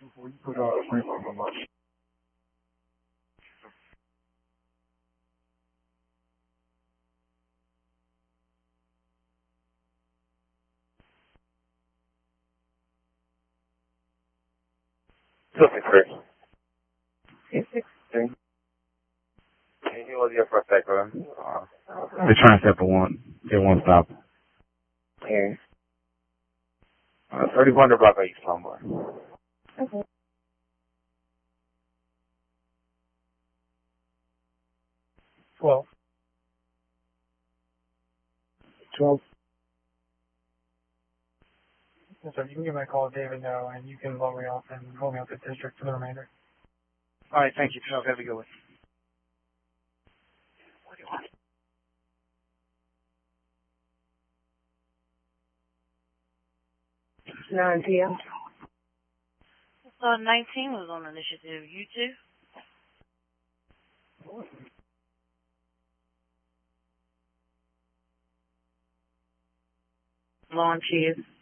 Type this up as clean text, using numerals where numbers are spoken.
Before you put Frank on the line. Looking Chris. 863. Anything was here for a second? They're trying to step for one. They won't stop. Here. 3100 block of East Lombard. Okay. 12. 12. Yes, sir. You can give me a call, David, now, and you can load me off and hold me up at district for the remainder. All right, thank you. Have a good one. 9 p.m. 19 was on initiative. You too? Lawn Cheese.